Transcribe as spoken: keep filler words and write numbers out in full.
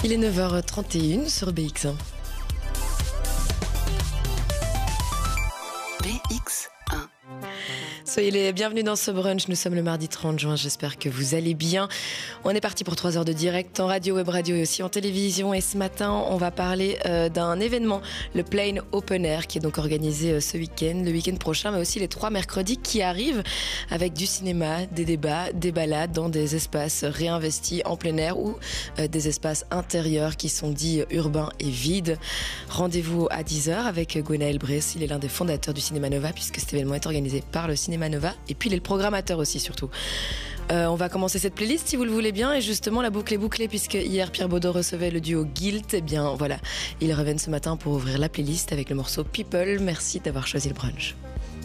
Il est neuf heures trente et une sur B X un. B X un. Soyez les bienvenus dans ce brunch. Nous sommes le mardi trente juin. J'espère que vous allez bien. On est parti pour trois heures de direct en radio, web radio et aussi en télévision. Et ce matin, on va parler euh, d'un événement, le Plane Open Air, qui est donc organisé euh, ce week-end, le week-end prochain, mais aussi les trois mercredis qui arrivent, avec du cinéma, des débats, des balades dans des espaces réinvestis en plein air ou euh, des espaces intérieurs qui sont dits urbains et vides. Rendez-vous à dix heures avec Gwenaël Bress. Il est l'un des fondateurs du Cinéma Nova, puisque cet événement est organisé par le Cinéma Nova. Et puis il est le programmateur aussi, surtout. Euh, on va commencer cette playlist si vous le voulez bien. Et justement, la boucle est bouclée, puisque hier Pierre Baudot recevait le duo Guilt. Et bien voilà, ils reviennent ce matin pour ouvrir la playlist avec le morceau People. Merci d'avoir choisi le brunch.